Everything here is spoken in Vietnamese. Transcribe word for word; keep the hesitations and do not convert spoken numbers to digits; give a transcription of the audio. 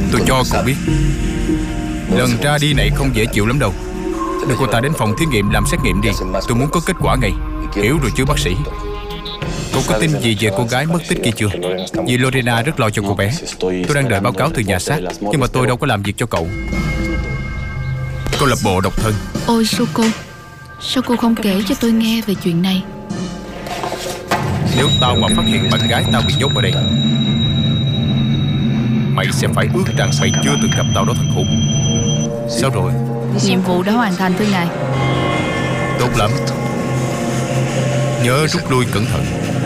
Tôi cho cậu biết, lần ra đi này không dễ chịu lắm đâu. Đưa cô ta đến phòng thí nghiệm làm xét nghiệm đi. Tôi muốn có kết quả ngay. Hiểu rồi chứ bác sĩ? Cậu có tin gì về cô gái mất tích kia chưa? Vì Lorena rất lo cho cô bé. Tôi đang đợi báo cáo từ nhà xác, nhưng mà tôi đâu có làm việc cho cậu. Cô lập bộ độc thân. Ôi Shoko, sao cô không kể cho tôi nghe về chuyện này? Nếu tao mà phát hiện bạn gái tao bị nhốt ở đây, mày sẽ phải ước rằng mày chưa từng gặp tao đó thằng khốn. Sao rồi? Nhiệm vụ đã hoàn thành thưa ngài. Tốt lắm. Nhớ rút lui cẩn thận.